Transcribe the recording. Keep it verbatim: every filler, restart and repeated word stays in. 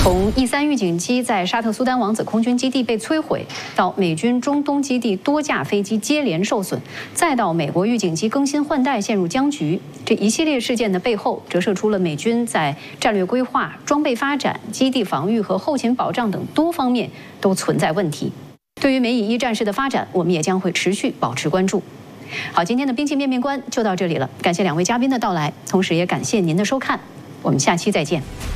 从 E 三预警机在沙特苏丹王子空军基地被摧毁，到美军中东基地多架飞机接连受损，再到美国预警机更新换代陷入僵局，这一系列事件的背后，折射出了美军在战略规划、装备发展、基地防御和后勤保障等多方面都存在问题。对于美以一战事的发展，我们也将会持续保持关注。好，今天的兵器面面观就到这里了，感谢两位嘉宾的到来，同时也感谢您的收看，我们下期再见。